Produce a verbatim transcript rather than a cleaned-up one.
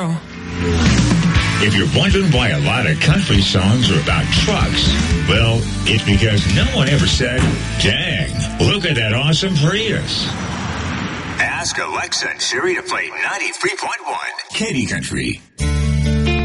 girl. If you're wondering why a lot of country songs are about trucks, well, it's because no one ever said, dang, look at that awesome Prius. Ask Alexa and Siri to play ninety-three point one Katy Country.